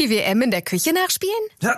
Die WM in der Küche nachspielen? Ja,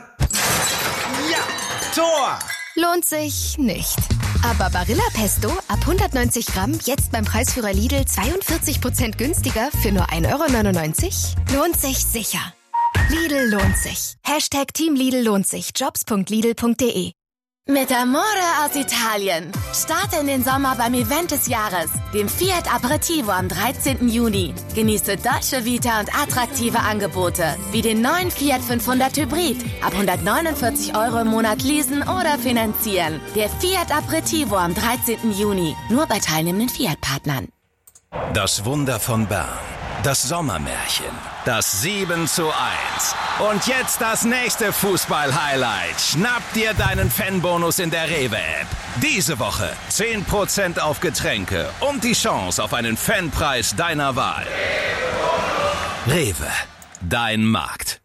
Tor! Lohnt sich nicht. Aber Barilla Pesto ab 190 Gramm jetzt beim Preisführer Lidl 42% günstiger für nur 1,99 €? Lohnt sich sicher. Lidl lohnt sich. Team Lidl lohnt sich. Jobs.lidl.de. Mit Amore aus Italien. Starte in den Sommer beim Event des Jahres, dem Fiat Aperitivo am 13. Juni. Genieße Dolce Vita und attraktive Angebote, wie den neuen Fiat 500 Hybrid. Ab 149 € im Monat leasen oder finanzieren. Der Fiat Aperitivo am 13. Juni. Nur bei teilnehmenden Fiat-Partnern. Das Wunder von Bern. Das Sommermärchen. Das 7:1. Und jetzt das nächste Fußball-Highlight. Schnapp dir deinen Fanbonus in der Rewe-App. Diese Woche 10% auf Getränke und die Chance auf einen Fanpreis deiner Wahl. Rewe, dein Markt.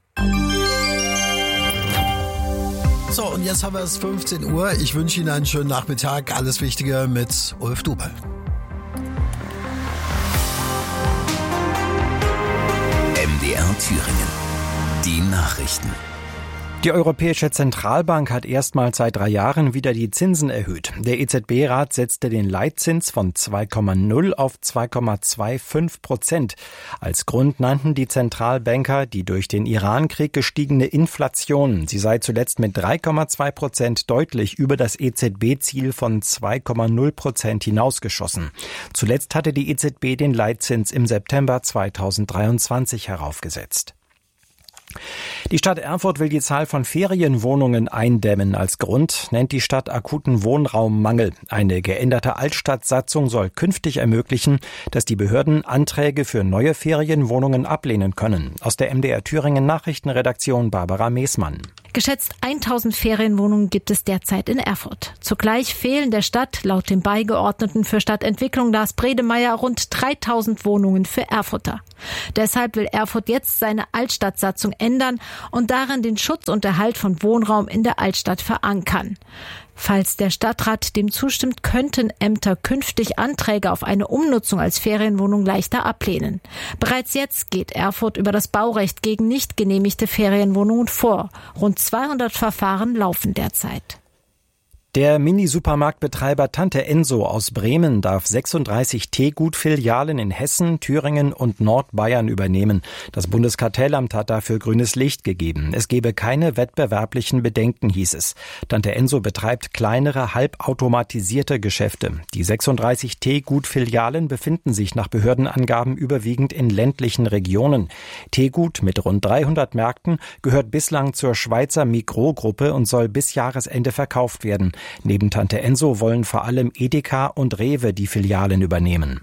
So, und jetzt haben wir es 15 Uhr. Ich wünsche Ihnen einen schönen Nachmittag. Alles Wichtige mit Ulf Dubel. MDR Thüringen. Die Nachrichten. Die Europäische Zentralbank hat erstmals seit 3 Jahren wieder die Zinsen erhöht. Der EZB-Rat setzte den Leitzins von 2,0 auf 2,25%. Als Grund nannten die Zentralbanker die durch den Iran-Krieg gestiegene Inflation. Sie sei zuletzt mit 3,2% deutlich über das EZB-Ziel von 2,0% hinausgeschossen. Zuletzt hatte die EZB den Leitzins im September 2023 heraufgesetzt. Die Stadt Erfurt will die Zahl von Ferienwohnungen eindämmen. Als Grund nennt die Stadt akuten Wohnraummangel. Eine geänderte Altstadtsatzung soll künftig ermöglichen, dass die Behörden Anträge für neue Ferienwohnungen ablehnen können. Aus der MDR Thüringen Nachrichtenredaktion Barbara Meßmann. Geschätzt 1000 Ferienwohnungen gibt es derzeit in Erfurt. Zugleich fehlen der Stadt laut dem Beigeordneten für Stadtentwicklung Lars Bredemeier rund 3000 Wohnungen für Erfurter. Deshalb will Erfurt jetzt seine Altstadtsatzung ändern und darin den Schutz und Erhalt von Wohnraum in der Altstadt verankern. Falls der Stadtrat dem zustimmt, könnten Ämter künftig Anträge auf eine Umnutzung als Ferienwohnung leichter ablehnen. Bereits jetzt geht Erfurt über das Baurecht gegen nicht genehmigte Ferienwohnungen vor. Rund 200 Verfahren laufen derzeit. Der Mini-Supermarktbetreiber Tante Enso aus Bremen darf 36 Teegut-Filialen in Hessen, Thüringen und Nordbayern übernehmen. Das Bundeskartellamt hat dafür grünes Licht gegeben. Es gebe keine wettbewerblichen Bedenken, hieß es. Tante Enso betreibt kleinere, halbautomatisierte Geschäfte. Die 36 Teegut-Filialen befinden sich nach Behördenangaben überwiegend in ländlichen Regionen. Teegut mit rund 300 Märkten gehört bislang zur Schweizer Migros-Gruppe und soll bis Jahresende verkauft werden. Neben Tante Enso wollen vor allem Edeka und Rewe die Filialen übernehmen.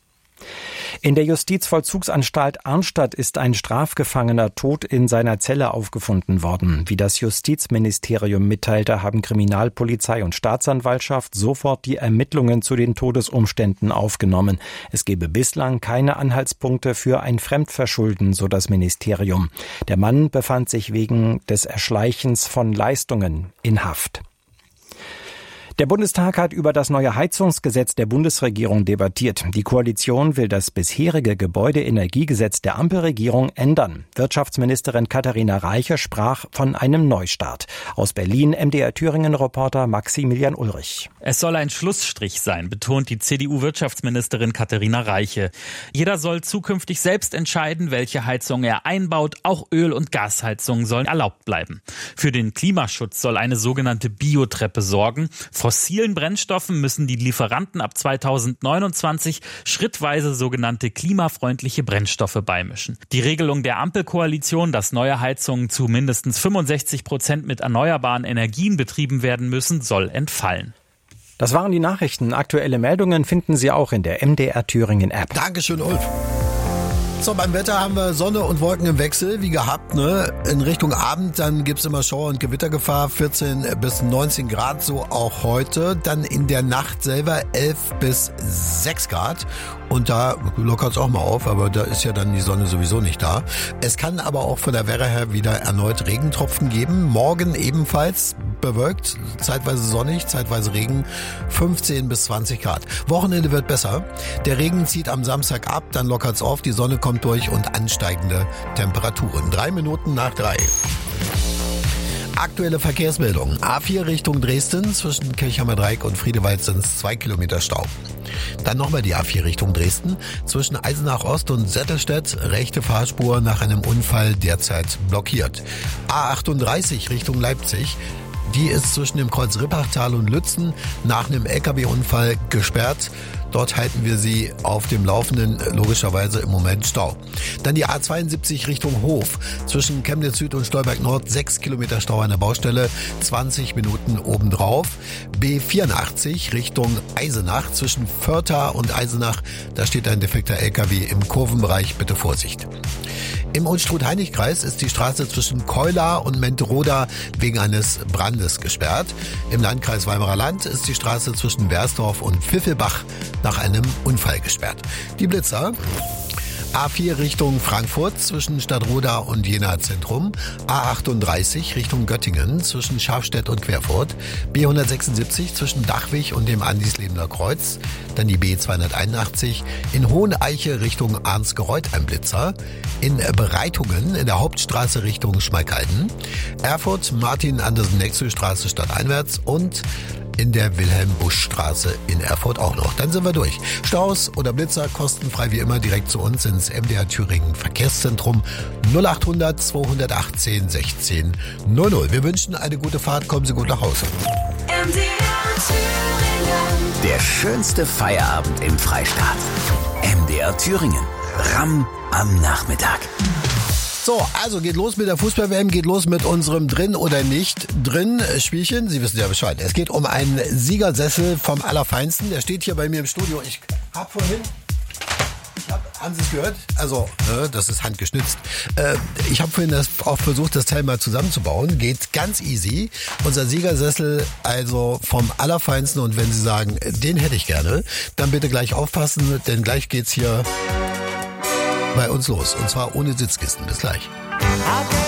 In der Justizvollzugsanstalt Arnstadt ist ein Strafgefangener tot in seiner Zelle aufgefunden worden. Wie das Justizministerium mitteilte, haben Kriminalpolizei und Staatsanwaltschaft sofort die Ermittlungen zu den Todesumständen aufgenommen. Es gebe bislang keine Anhaltspunkte für ein Fremdverschulden, so das Ministerium. Der Mann befand sich wegen des Erschleichens von Leistungen in Haft. Der Bundestag hat über das neue Heizungsgesetz der Bundesregierung debattiert. Die Koalition will das bisherige Gebäudeenergiegesetz der Ampelregierung ändern. Wirtschaftsministerin Katharina Reiche sprach von einem Neustart. Aus Berlin MDR Thüringen-Reporter Maximilian Ulrich. Es soll ein Schlussstrich sein, betont die CDU-Wirtschaftsministerin Katharina Reiche. Jeder soll zukünftig selbst entscheiden, welche Heizung er einbaut. Auch Öl- und Gasheizungen sollen erlaubt bleiben. Für den Klimaschutz soll eine sogenannte Biotreppe sorgen. Fossilen Brennstoffen müssen die Lieferanten ab 2029 schrittweise sogenannte klimafreundliche Brennstoffe beimischen. Die Regelung der Ampelkoalition, dass neue Heizungen zu mindestens 65% mit erneuerbaren Energien betrieben werden müssen, soll entfallen. Das waren die Nachrichten. Aktuelle Meldungen finden Sie auch in der MDR Thüringen App. Dankeschön, Ulf. So, beim Wetter haben wir Sonne und Wolken im Wechsel, wie gehabt, ne? In Richtung Abend, dann gibt's immer Schauer- und Gewittergefahr, 14 bis 19 Grad, so auch heute. Dann in der Nacht selber 11 bis 6 Grad. Und da lockert's auch mal auf, aber da ist ja dann die Sonne sowieso nicht da. Es kann aber auch von der Wärme her wieder erneut Regentropfen geben. Morgen ebenfalls bewölkt, zeitweise sonnig, zeitweise Regen, 15 bis 20 Grad. Wochenende wird besser. Der Regen zieht am Samstag ab, dann lockert's auf, die Sonne kommt durch und ansteigende Temperaturen. 3 Minuten nach 3. Aktuelle Verkehrsmeldung. A4 Richtung Dresden, zwischen Kirchheimer Dreieck und Friedewald sind es 2 Kilometer Stau. Dann nochmal die A4 Richtung Dresden, zwischen Eisenach Ost und Settelstedt, rechte Fahrspur nach einem Unfall derzeit blockiert. A38 Richtung Leipzig, die ist zwischen dem Kreuz Rippachtal und Lützen nach einem LKW-Unfall gesperrt. Dort halten wir Sie auf dem Laufenden, logischerweise im Moment Stau. Dann die A72 Richtung Hof, zwischen Chemnitz Süd und Stolberg Nord, 6 Kilometer Stau an der Baustelle, 20 Minuten obendrauf. B84 Richtung Eisenach, zwischen Vörtha und Eisenach, da steht ein defekter LKW im Kurvenbereich, bitte Vorsicht. Im Unstrut-Heinig-Kreis ist die Straße zwischen Keular und Menteroda wegen eines Brandes gesperrt. Im Landkreis Weimarer Land ist die Straße zwischen Bersdorf und Pfiffelbach nach einem Unfall gesperrt. Die Blitzer: A4 Richtung Frankfurt zwischen Stadtroda und Jena Zentrum, A38 Richtung Göttingen zwischen Schafstedt und Querfurt, B176 zwischen Dachwig und dem Andislebener Kreuz, dann die B281 in Hoheneiche Richtung Arnsgereuth ein Blitzer, in Bereitungen in der Hauptstraße Richtung Schmalkalden, Erfurt Martin-Andersen-Nexel-Straße stadteinwärts und in der Wilhelm-Busch-Straße in Erfurt auch noch. Dann sind wir durch. Staus oder Blitzer kostenfrei wie immer direkt zu uns ins MDR Thüringen Verkehrszentrum 0800 218 16 00. Wir wünschen eine gute Fahrt, kommen Sie gut nach Hause. MDR Thüringen. Der schönste Feierabend im Freistaat. MDR Thüringen. Ramm am Nachmittag. So, also geht los mit der Fußball-WM, geht los mit unserem Drin oder nicht drin Spielchen. Sie wissen ja Bescheid. Es geht um einen Siegersessel vom Allerfeinsten. Der steht hier bei mir im Studio. Ich hab vorhin... Haben Sie es gehört? Also, das ist handgeschnitzt. Ich habe vorhin auch versucht, das Teil mal zusammenzubauen. Geht ganz easy. Unser Siegersessel also vom Allerfeinsten. Und wenn Sie sagen, den hätte ich gerne, dann bitte gleich aufpassen, denn gleich geht's hier bei uns los. Und zwar ohne Sitzkissen. Bis gleich.